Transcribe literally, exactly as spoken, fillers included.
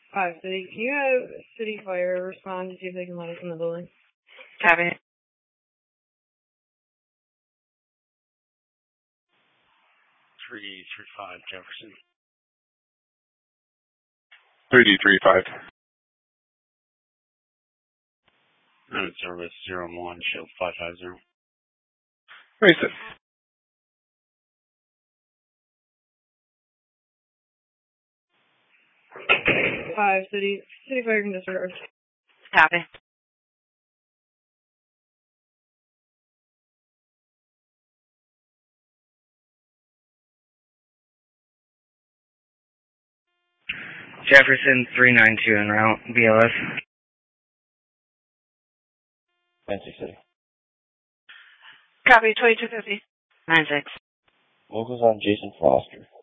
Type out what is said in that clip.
Five City. Can you have City Fire respond to see if they can let us in the building? Copy. Three three five Jefferson. Three D three five. Unit service zero one shield five five zero. Racist. Five City. City Fire can disregard. Copy. Jefferson three nine two en route, B L S. Fancy City. Copy, twenty-two fifty. nine six. Locals on Jason Foster.